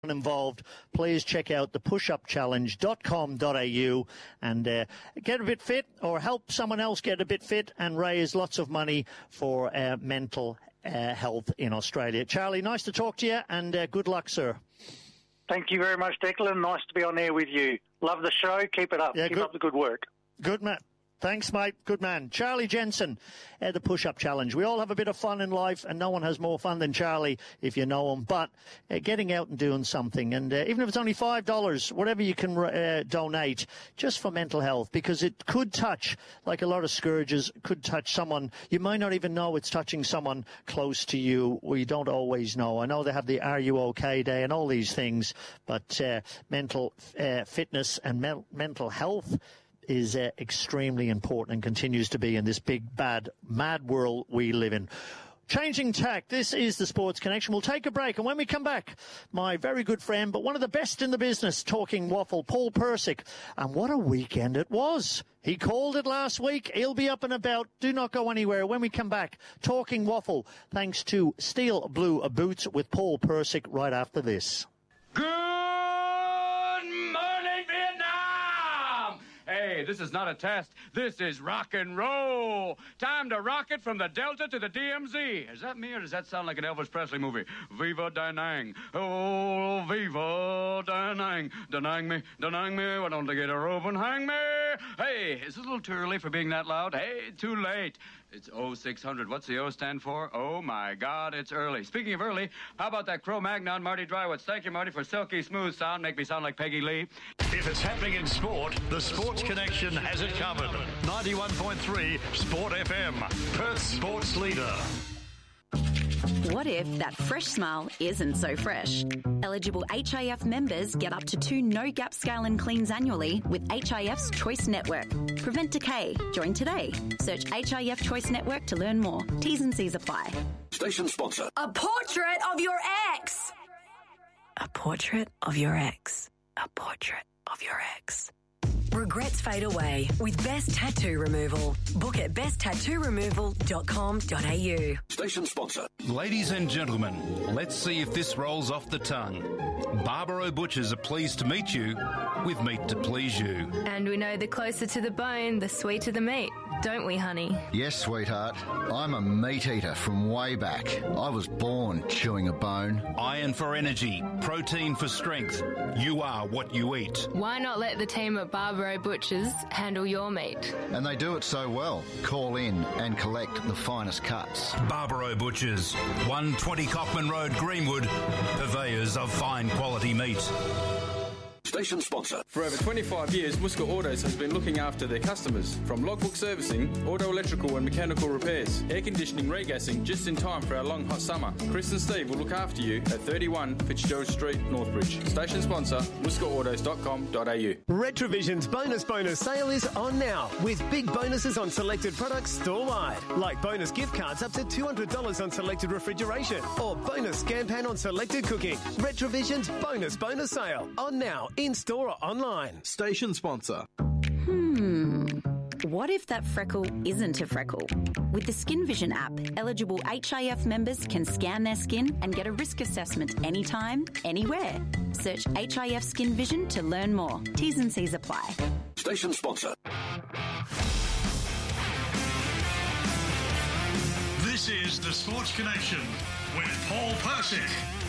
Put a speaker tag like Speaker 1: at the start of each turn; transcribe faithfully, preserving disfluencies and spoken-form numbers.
Speaker 1: involved, please check out the push up challenge dot com dot a u and uh, get a bit fit or help someone else get a bit fit and raise lots of money for uh, mental uh, health in Australia. Charlie, nice to talk to you and uh, good luck, sir.
Speaker 2: Thank you very much, Declan. Nice to be on air with you. Love the show. Keep it up.
Speaker 1: Yeah,
Speaker 2: Keep
Speaker 1: good.
Speaker 2: up the good work.
Speaker 1: Good, man. Thanks, mate. Good man. Charlie Jensen, uh, the push-up challenge. We all have a bit of fun in life, and no one has more fun than Charlie, if you know him. But uh, getting out and doing something, and uh, even if it's only five dollars, whatever you can uh, donate, just for mental health, because it could touch, like a lot of scourges, could touch someone. You might not even know it's touching someone close to you, or you don't always know. I know they have the Are You OK Day and all these things, but uh, mental uh, fitness and me- mental health is uh, extremely important and continues to be in this big, bad, mad world we live in. Changing tack, this is the Sports Connection. We'll take a break, and when we come back, my very good friend, but one of the best in the business, talking waffle, Paul Persick. And what a weekend it was. He called it last week. He'll be up and about. Do not go anywhere. When we come back, talking waffle, thanks to Steel Blue Boots with Paul Persick right after this.
Speaker 3: Good morning, Vietnam! Hey, this is not a test. This is rock and roll. Time to rock it from the Delta to the D M Z. Is that me, or does that sound like an Elvis Presley movie? Viva Da Nang. Oh, Viva Da Nang. Da Nang me, Da Nang me. Why don't they get a rope and hang me? Hey, is it a little too early for being that loud? Hey, too late. It's oh six hundred. What's the O stand for? Oh, my God, it's early. Speaking of early, how about that Cro-Magnon, Marty Drywitz? Thank you, Marty, for silky smooth sound. Make me sound like Peggy Lee.
Speaker 4: If it's happening in sport, the Sports Connection has it covered. ninety-one point three Sport F M, Perth's sports leader.
Speaker 5: What if that fresh smile isn't so fresh? Eligible H I F members get up to two no-gap scale and cleans annually with H I F's Choice Network. Prevent decay. Join today. Search H I F Choice Network to learn more. T's and C's apply.
Speaker 6: Station sponsor.
Speaker 7: A portrait of your ex.
Speaker 8: A portrait of your ex. A portrait of your ex.
Speaker 7: Regrets fade away with Best Tattoo Removal. Book at best tattoo removal dot com dot a u.
Speaker 6: Station sponsor.
Speaker 9: Ladies and gentlemen, let's see if this rolls off the tongue. Barbaro Butchers are pleased to meet you with meat to please you.
Speaker 10: And we know the closer to the bone, the sweeter the meat, don't we, honey?
Speaker 11: Yes, sweetheart. I'm a meat eater from way back. I was born chewing a bone.
Speaker 9: Iron for energy, protein for strength. You are what you eat.
Speaker 10: Why not let the team at Barbaro Butchers handle your meat?
Speaker 11: And they do it so well. Call in and collect the finest cuts.
Speaker 9: Barbaro Butchers, one twenty Cockman Road, Greenwood, purveyors of fine quality meat.
Speaker 6: Station sponsor.
Speaker 12: For over twenty-five years, Muska Autos has been looking after their customers. From logbook servicing, auto electrical and mechanical repairs, air conditioning, regassing, just in time for our long hot summer. Chris and Steve will look after you at thirty-one Fitzgerald Street, Northbridge. Station sponsor, muska autos dot com dot a u.
Speaker 13: Retrovision's bonus bonus sale is on now with big bonuses on selected products store-wide. Like bonus gift cards up to two hundred dollars on selected refrigeration or bonus scan pan on selected cooking. Retrovision's bonus bonus sale on now. In-store or online.
Speaker 14: Station sponsor.
Speaker 5: Hmm. What if that freckle isn't a freckle? With the Skin Vision app, eligible H I F members can scan their skin and get a risk assessment anytime, anywhere. Search H I F Skin Vision to learn more. T's and C's apply.
Speaker 6: Station sponsor.
Speaker 4: This is the Sports Connection with Paul Persick.